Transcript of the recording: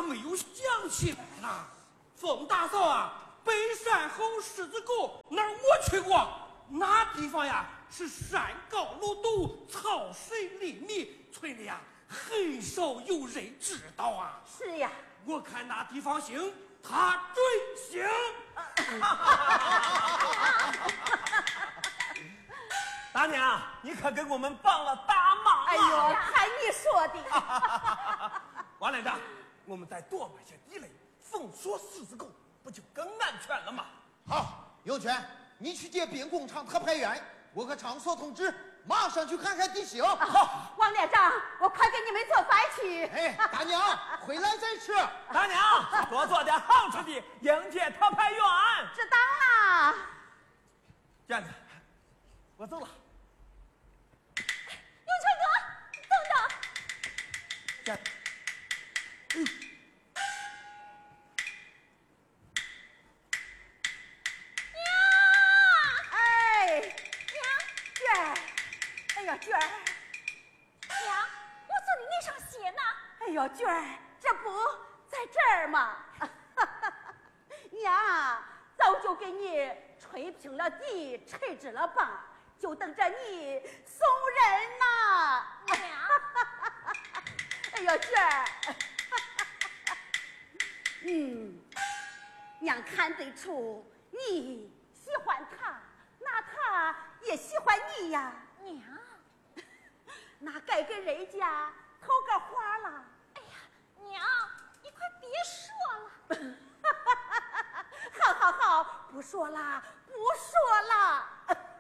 没有想起来了。冯大嫂啊，北山后狮子沟那儿我去过，那地方呀是山高路陡，草水林密，村里呀很少有人知道啊。 是呀， 我看那地方行，他准行。 大娘，你可给我们帮了大忙啊！ 哎呦，看你说的。 王连长，我们再多买些地雷，封锁狮子沟，不就更安全了吗？ 好，有权，你去接兵工厂特派员，我和张所同志马上去看看地形。 好，王连长，我快给你们做饭去。 哎，大娘，回来再吃。 大娘，多做点好吃的，迎接特派员。 知道啦。 娟子，我走了。 永泉哥，等等。 娟子， 娟儿，哎呀娟儿， 娘，我送你那双鞋呢？ 哎呦娟儿，这不在这儿吗？娘早就给你吹平了地，吹直了棒，就等着你送人呢。 娘， 哎呦娟儿，娘看得出你喜欢他，那他也喜欢你呀。 娘， 那该给人家投个花了。 哎呀，娘，你快别说了。 好，不说了，不说了。